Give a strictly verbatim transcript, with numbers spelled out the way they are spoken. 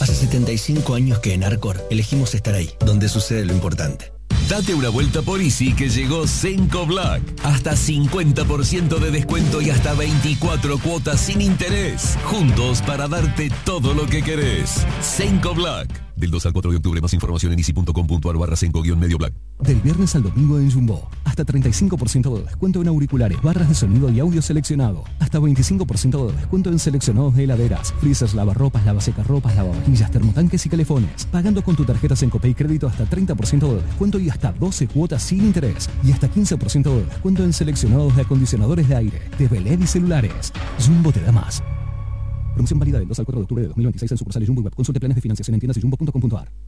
Hace setenta y cinco años que en Arcor elegimos estar ahí, donde sucede lo importante. Date una vuelta por Easy que llegó Cenco Black. Hasta cincuenta por ciento de descuento y hasta veinticuatro cuotas sin interés. Juntos para darte todo lo que querés. Cenco Black. Del dos al cuatro de octubre, más información en easy punto com punto ar barra Cenco guión medio black. Del viernes al domingo en Jumbo. Hasta treinta y cinco por ciento de descuento en auriculares, barras de sonido y audio seleccionado. Hasta veinticinco por ciento de descuento en seleccionados de heladeras, freezers, lavarropas, lavasecarropas, lavavajillas, termotanques y calefones. Pagando con tu tarjeta Cencopay Crédito hasta treinta por ciento de descuento y hasta doce cuotas sin interés. Y hasta quince por ciento de descuento en seleccionados de acondicionadores de aire, T V L E D y celulares. Jumbo te da más. Promoción válida del dos al cuatro de octubre de dos mil veintiséis en sucursales Jumbo y Web. Consulte planes de financiación en tiendas y jumbo punto com punto ar.